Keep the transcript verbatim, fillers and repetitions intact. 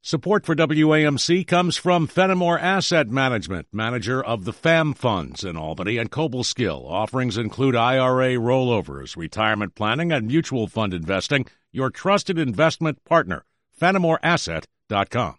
Support for W A M C comes from Fenimore Asset Management, manager of the F A M Funds in Albany and Cobleskill. Offerings include I R A rollovers, retirement planning, and mutual fund investing. Your trusted investment partner, Fenimore Asset dot com.